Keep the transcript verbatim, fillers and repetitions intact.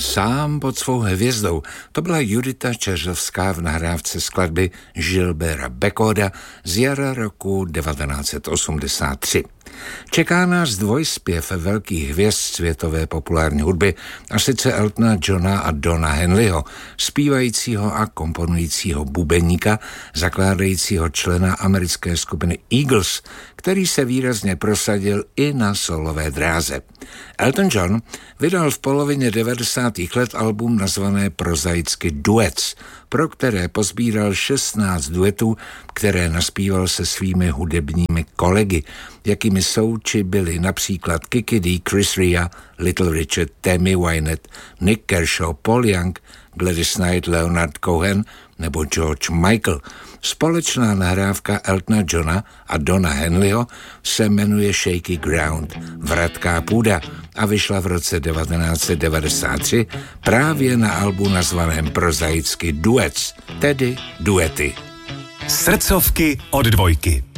Sám pod svou hvězdou. To byla Judita Čeřovská v nahrávce skladby Gilberta Beckhoda z jara roku devatenáct set osmdesát tři. Čeká nás dvojspěv velkých hvězd světové populární hudby, a sice Eltona Johna a Dona Henleyho, zpívajícího a komponujícího bubeníka, zakládajícího člena americké skupiny Eagles, který se výrazně prosadil i na solové dráze. Elton John vydal v polovině devadesátých let album nazvané prozaicky Duets, pro které pozbíral šestnáct duetů, které naspíval se svými hudebními kolegy, jakými jsou či byli například Kiki Dee, Chris Rea, Little Richard, Tammy Wynette, Nick Kershaw, Paul Young, Gladys Knight, Leonard Cohen nebo George Michael. Společná nahrávka Eltona Johna a Dona Henleyho se jmenuje Shaky Ground, vratká půda, a vyšla v roce devatenáct set devadesát tři právě na albu nazvaném prozaicky Duets, tedy duety. Srdcovky od dvojky.